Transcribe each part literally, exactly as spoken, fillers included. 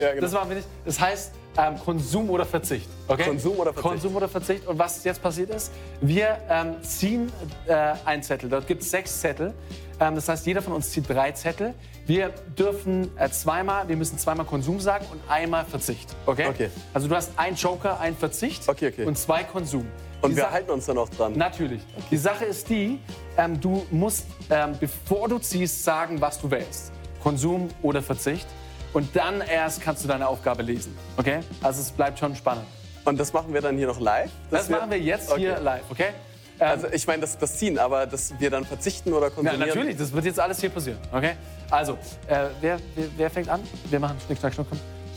Ja, genau. Das machen wir nicht. Das heißt ähm, Konsum oder Verzicht. Okay? Konsum oder Verzicht. Konsum oder Verzicht. Und was jetzt passiert ist, wir ähm, ziehen äh, einen Zettel. Dort gibt es sechs Zettel. Ähm, das heißt, jeder von uns zieht drei Zettel. Wir dürfen äh, zweimal, wir müssen zweimal Konsum sagen und einmal Verzicht. Okay? Okay. Also du hast einen Joker, einen Verzicht Okay, okay. und zwei Konsum. Und Die wir Sa- halten uns dann auch dran. Natürlich. Die Sache ist die, ähm, du musst, ähm, bevor du ziehst, sagen, was du wählst. Konsum oder Verzicht. Und dann erst kannst du deine Aufgabe lesen. Okay? Also es bleibt schon spannend. Und das machen wir dann hier noch live? Das Dass wir- machen wir jetzt Okay. hier live, okay? Ähm, Also ich meine, das, das Ziehen, aber dass wir dann verzichten oder ja, konsumieren. natürlich, das wird jetzt alles hier passieren, okay? Also, äh, wer, wer, wer fängt an? Wir machen Schnick, Schnack, Schnuck, komm.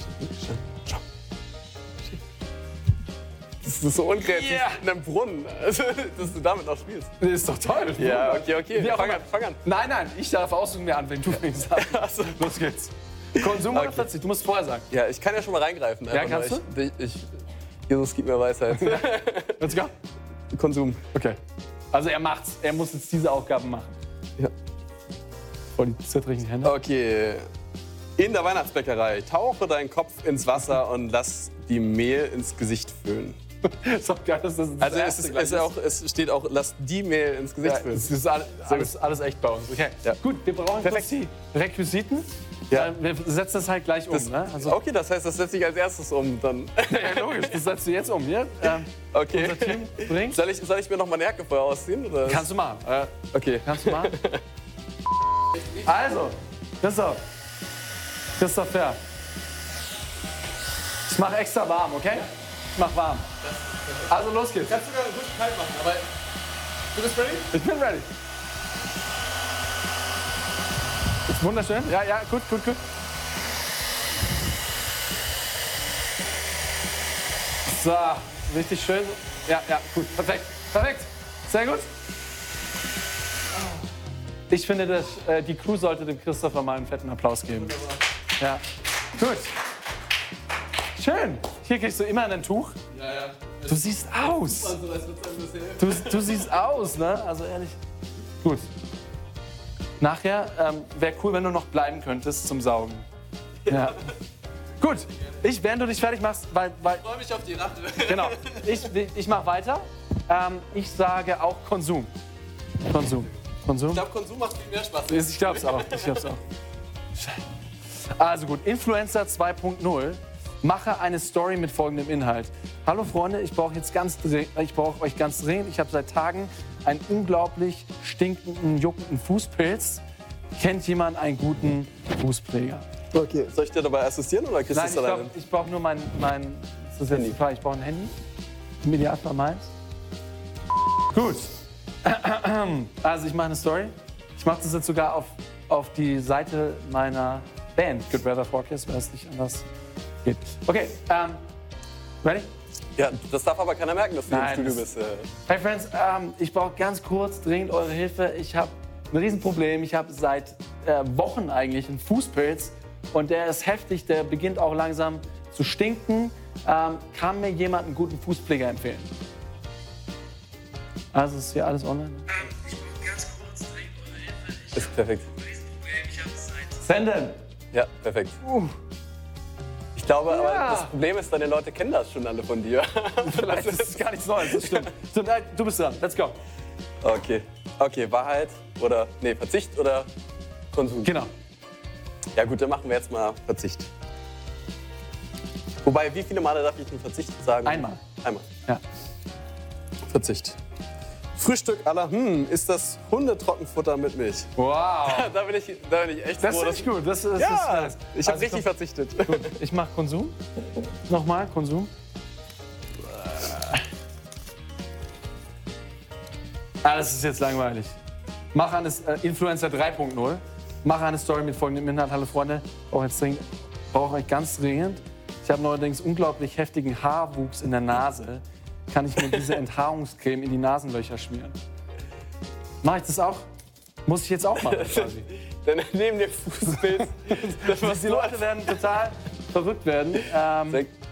Das ist so unkreativ Yeah. in einem Brunnen, also, dass du damit noch spielst. Das ist doch toll. Ja, okay, okay. Wie auch Fang immer. an, fang an. Nein, nein, ich darf aussuchen, wer an, wenn du fängst an. Achso. Los geht's. Konsum oder Okay. Verzicht? Du musst vorher sagen. Ja, ich kann ja schon mal reingreifen. einfach kannst nur. Ich, ich, Jesus, gib mir Weisheit. Let's go. Konsum. Okay. Also er macht's. Er muss jetzt diese Aufgaben machen. Ja. Vor die zittrigen Hände. Okay. In der Weihnachtsbäckerei tauche deinen Kopf ins Wasser und lass die Mehl ins Gesicht füllen. Ist doch geil, dass das das Also es, erste ist, gleich es, ist auch, es steht auch, lass die Mehl ins Gesicht Ja, füllen. es ist alles, alles, alles echt bei uns. Okay. Ja. Gut, wir brauchen kurz die Requisiten. Ja. Äh, Wir setzen das halt gleich um. Das, ne? Also, okay, das heißt, das setze ich als erstes um. Dann. ja, logisch, das setzt du jetzt um. Hier. Ähm, Okay. Unser Team bringt. Soll ich, soll ich mir noch meine Jacke vorher ausziehen? Oder? Kannst du machen. Äh, Okay. kannst du machen. Also, Christoph. Christoph Fair. Ich mach extra warm, okay? Ich mach warm. Also los geht's. Kannst du sogar gut kalt machen, aber du bist ready? Ich bin ready. Ist wunderschön. Ja, ja, gut, gut, gut. So, richtig schön. Ja, ja, gut, perfekt. Perfekt. Sehr gut. Ich finde, dass, äh, die Crew sollte dem Christopher mal einen fetten Applaus geben. Ja, gut. Schön. Hier kriegst du immer ein Tuch. Ja, ja. Du siehst aus. Also, das wird ein bisschen. Du, du siehst aus, ne? Also ehrlich. Gut. Nachher ähm, wäre cool, wenn du noch bleiben könntest zum Saugen. Ja. Gut. Ich, während du dich fertig machst, weil, weil Ich freue mich auf die Rache. genau. Ich, ich mache weiter. Ähm, ich sage auch Konsum. Konsum. Konsum. Ich glaube, Konsum macht viel mehr Spaß. Ich glaub's auch. Ich glaub's auch. Also gut, Influencer zwei Punkt null. Mache eine Story mit folgendem Inhalt. Hallo Freunde, ich brauche jetzt ganz, dre- ich brauche euch ganz dringend. Ich habe seit Tagen einen unglaublich stinkenden, juckenden Fußpilz. Kennt jemand einen guten Fußpfleger? Okay. Soll ich dir dabei assistieren oder kriegst du Nein, es ich alleine? glaube, ich brauche nur mein, mein das ist jetzt Handy. die Frage, ich brauche ein Handy. Im Idealfall meins. Gut. Also ich mache eine Story. Ich mache das jetzt sogar auf, auf die Seite meiner Band, Good Weather Forecast, weil es nicht anders geht. Okay, ähm, ready? Ja, das darf aber keiner merken, dass du Nein, im Studio das- bist. äh. Hey Friends, ähm, ich brauche ganz kurz dringend eure Hilfe. Ich habe ein Riesenproblem. Ich habe seit äh, Wochen eigentlich einen Fußpilz und der ist heftig. Der beginnt auch langsam zu stinken. Ähm, kann mir jemand einen guten Fußpfleger empfehlen? Also ist hier alles online. Ich brauche ganz kurz dringend eure Hilfe. Ich Ist perfekt. habe ein Riesenproblem. Ich habe seit Senden. Ja, perfekt. Uh, Ich glaube, Ja. aber das Problem ist, deine Leute kennen das schon alle von dir. vielleicht ist es gar nichts Neues. Das stimmt. stimmt. Nein, Du bist dran. Let's go. Okay. Okay, Wahrheit oder, nee, Verzicht oder Konsum? Genau. Ja gut, dann machen wir jetzt mal Verzicht. Wobei, wie viele Male darf ich den Verzicht sagen? Einmal. Einmal. Ja. Verzicht. Frühstück aller, hm, ist das Hundetrockenfutter mit Milch? Wow. Da bin ich, da bin ich echt Das froh, finde ich gut. Das, das Ja, ist, ich habe Also richtig komm. verzichtet. Gut, ich mache Konsum. Nochmal Konsum. Ah, das ist jetzt langweilig. Mache eine äh, Influencer drei Punkt null. Mache eine Story mit folgendem Inhalt. Hallo Freunde, brauche jetzt dringend, brauche euch ganz dringend. Ich habe neuerdings unglaublich heftigen Haarwuchs in der Nase. Kann ich mir diese Enthaarungscreme in die Nasenlöcher schmieren? Mache ich das auch? Muss ich jetzt auch machen quasi. Dann neben dem Fußpilz. Das, was Die Leute werden total verrückt werden. Ähm, Sehr-